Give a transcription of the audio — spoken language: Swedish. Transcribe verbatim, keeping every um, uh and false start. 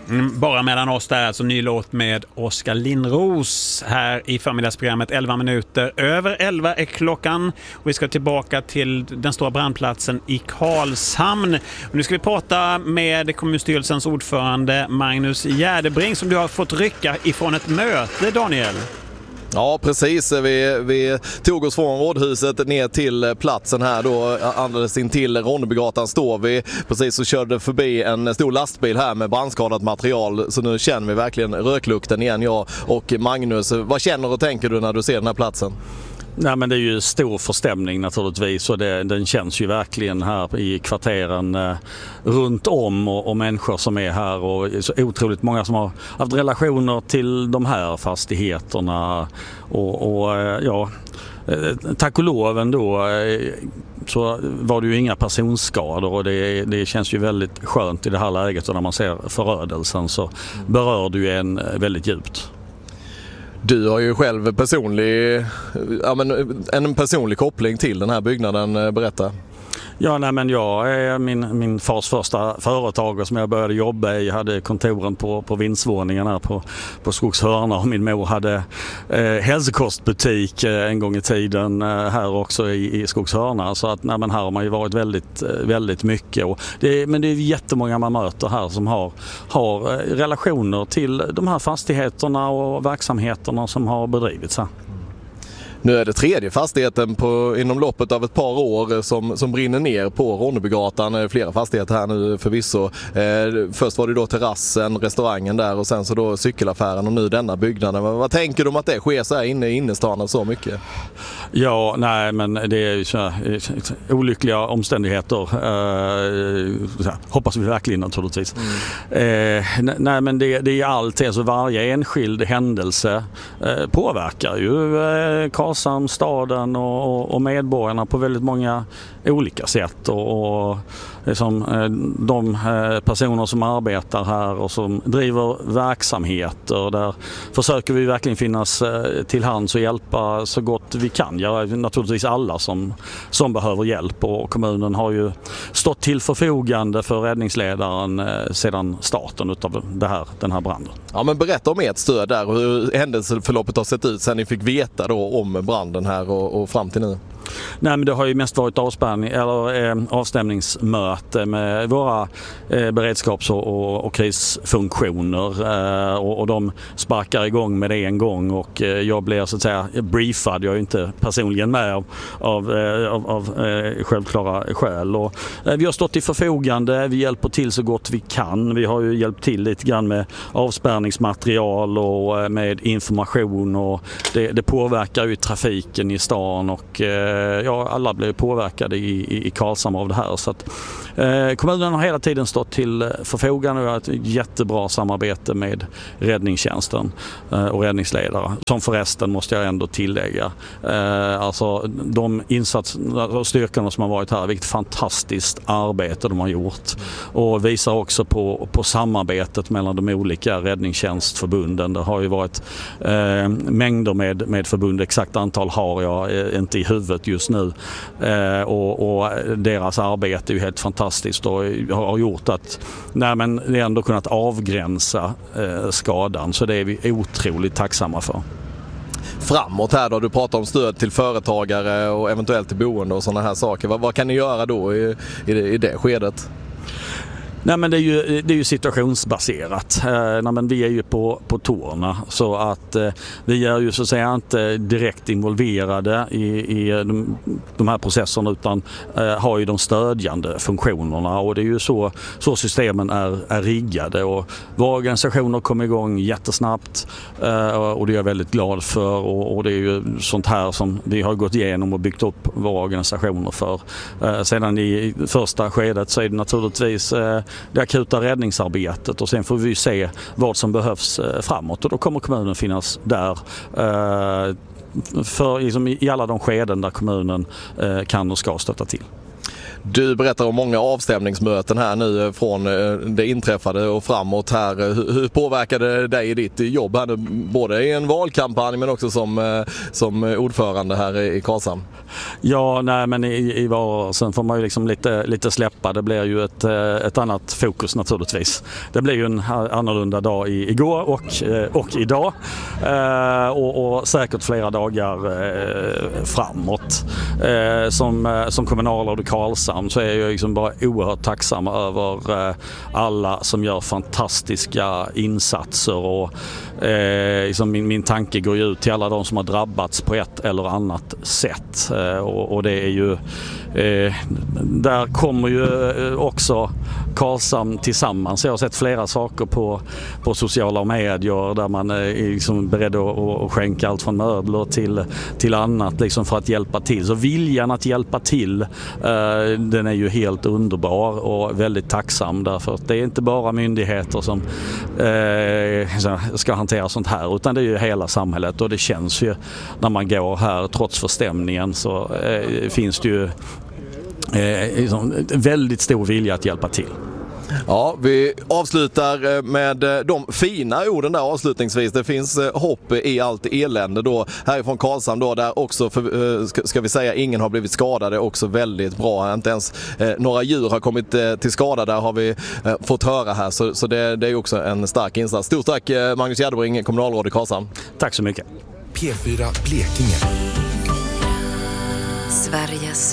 Mm, bara mellan oss där, alltså ny låt med Oskar Lindros här i förmiddagsprogrammet. elva minuter över elva är klockan och vi ska tillbaka till den stora brandplatsen i Karlshamn. Och nu ska vi prata med kommunstyrelsens ordförande Magnus Gärdebring som du har fått rycka ifrån ett möte, Daniel. Ja, precis. Vi, vi tog oss från rådhuset ner till platsen här då, alldeles in till Ronnebygatan står vi. Precis så körde förbi en stor lastbil här med brandskadat material, så nu känner vi verkligen röklukten igen, jag och Magnus. Vad känner och tänker du när du ser den här platsen? Nej, men det är ju stor förstämning naturligtvis och det, den känns ju verkligen här i kvarteren eh, runt om och, och människor som är här och så otroligt många som har haft relationer till de här fastigheterna och, och eh, ja, eh, tack och lov ändå eh, så var det ju inga personskador och det, det känns ju väldigt skönt i det här läget och när man ser förödelsen så berör det ju en väldigt djupt. Du har ju själv personlig, ja men, en personlig koppling till den här byggnaden, berätta. Ja, nej, men jag är min, min fars första företag som jag började jobba i. Jag hade kontoren på, på vindsvåningen här på, på Skogshörna och min mor hade eh, hälsokostbutik eh, en gång i tiden eh, här också i, i Skogshörna. Så att nej, men här har man ju varit väldigt, väldigt mycket. Och det, men det är jättemånga man möter här som har, har relationer till de här fastigheterna och verksamheterna som har bedrivits här. Nu är det tredje fastigheten på, inom loppet av ett par år som, som brinner ner på Ronnebygatan. Flera fastigheter här nu förvisso. Eh, först var det då terrassen, restaurangen där och sen så då cykelaffären och nu denna byggnaden. Vad, vad tänker du om att det sker så här inne i innerstan så mycket? Ja, nej men det är ju så här, olyckliga omständigheter. Eh, så här, hoppas vi verkligen naturligtvis. Mm. Eh, nej men det, det är alltid, alltså varje enskild händelse eh, påverkar ju eh, Karlshamn, staden och, och medborgarna på väldigt många olika sätt och, och liksom, de personer som arbetar här och som driver verksamheter, där försöker vi verkligen finnas till hands och hjälpa så gott vi kan. Ja, naturligtvis alla som, som behöver hjälp och kommunen har ju stått till förfogande för räddningsledaren sedan starten utav det här, den här branden. Ja, men berätta om ert stöd där och hur händelseförloppet har sett ut sen ni fick veta då om branden här och, och fram till nu. Nej, men det har ju mest varit avspärrning eller eh, avstämningsmöte med våra eh, beredskaps- och, och, och krisfunktioner eh, och, och de sparkar igång med det en gång och eh, jag blir så att säga briefad. Jag är ju inte personligen med av, av, eh, av, av eh, självklara skäl och eh, vi har stått i förfogande, vi hjälper till så gott vi kan. Vi har ju hjälpt till lite grann med avspärrningsmaterial och eh, med information och det, det påverkar ju trafiken i stan och eh, ja, alla blir påverkade i, i, i Karlshamn av det här. Så att, eh, kommunen har hela tiden stått till förfogande och har ett jättebra samarbete med räddningstjänsten eh, och räddningsledare. Som förresten måste jag ändå tillägga. Eh, alltså de insatserna och styrkorna som har varit här, vilket fantastiskt arbete de har gjort. Och visar också på, på samarbetet mellan de olika räddningstjänstförbunden. Det har ju varit eh, mängder med, med förbund. Exakt antal har jag eh, inte i huvudet just nu eh, och, och deras arbete är ju helt fantastiskt och har gjort att nej, men det ändå kunnat avgränsa eh, skadan, så det är vi otroligt tacksamma för. Framåt här då, du pratar om stöd till företagare och eventuellt till boende och sådana här saker. Vad, vad kan ni göra då i, i, det, i det skedet? Nej, men det är ju, det är ju situationsbaserat. Eh, nej, men vi är ju på, på tårna så att eh, vi är ju så att säga inte direkt involverade i, i de, de här processerna utan eh, har ju de stödjande funktionerna och det är ju så, så systemen är, är riggade och våra organisationer kom igång jättesnabbt eh, och det är jag väldigt glad för och, och det är ju sånt här som vi har gått igenom och byggt upp våra organisationer för. Eh, sedan i första skedet så är det naturligtvis eh, det akuta räddningsarbetet och sen får vi se vad som behövs framåt och då kommer kommunen finnas där eh, för liksom, i alla de skeden där kommunen eh, kan och ska stötta till. Du berättar om många avstämningsmöten här nu från det inträffade och framåt här. Hur påverkade det dig i ditt jobb här nu, både i en valkampanj men också som, som ordförande här i Karlshamn? Ja, nej, men i, i valrörelsen får man ju liksom lite, lite släppa. Det blir ju ett, ett annat fokus naturligtvis. Det blir ju en annorlunda dag i, igår och, och idag eh, och, och säkert flera dagar eh, framåt. Eh, som, som kommunalråd i Karlshamn så är jag liksom bara oerhört tacksam över eh, alla som gör fantastiska insatser och eh, liksom min, min tanke går ju ut till alla de som har drabbats på ett eller annat sätt. Och, och det är ju eh, där kommer ju också Karlshamn tillsammans. Jag har sett flera saker på, på sociala medier där man är liksom beredd att, att skänka allt från möbler till, till annat liksom för att hjälpa till. Så viljan att hjälpa till eh, den är ju helt underbar och väldigt tacksam därför att det är inte bara myndigheter som eh, ska hantera sånt här utan det är ju hela samhället och det känns ju när man går här trots förstämningen så eh, finns det ju eh, liksom, väldigt stor vilja att hjälpa till. Ja, vi avslutar med de fina orden där avslutningsvis. Det finns hopp i allt elände då härifrån Karlshamn då, där också för, ska vi säga ingen har blivit skadade, också väldigt bra. Inte ens eh, några djur har kommit eh, till skada där har vi eh, fått höra här så, så det, det är också en stark insats. Stort tack eh, Magnus Gärdebring, kommunalråd i Karlshamn. Tack så mycket. P fyra Blekinge. Sveriges